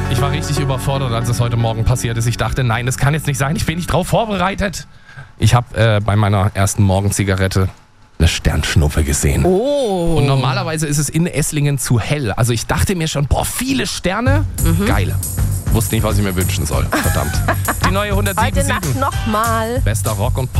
Ich war richtig überfordert, als es heute Morgen passiert ist. Ich dachte, nein, das kann jetzt nicht sein. Ich bin nicht drauf vorbereitet. Ich habe bei meiner ersten Morgenzigarette eine Sternschnuppe gesehen. Oh. Und normalerweise ist es in Esslingen zu hell. Also ich dachte mir schon, viele Sterne. Geil. Wusste nicht, was ich mir wünschen soll. Verdammt. Die neue Heute 107.7. Nacht nochmal. Bester Rock und